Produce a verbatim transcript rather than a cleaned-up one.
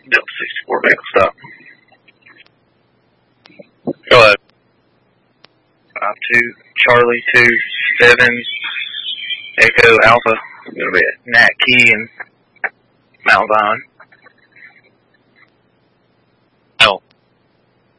Delta sixty-four vehicle stop. Go ahead. five two Charlie two seven Echo Alpha. It'll be at Nat Key and Mount Zion.